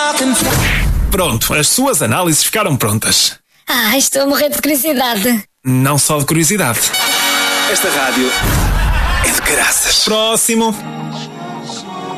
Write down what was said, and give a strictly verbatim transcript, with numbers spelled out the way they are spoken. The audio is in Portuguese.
Pronto, as suas análises ficaram prontas. Ah, estou a morrer de curiosidade. Não só de curiosidade. Esta rádio é de caraças. Próximo.